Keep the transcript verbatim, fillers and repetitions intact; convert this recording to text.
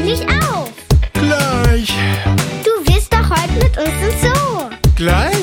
endlich auf? Gleich. Du willst doch heute mit uns ins Zoo. Gleich?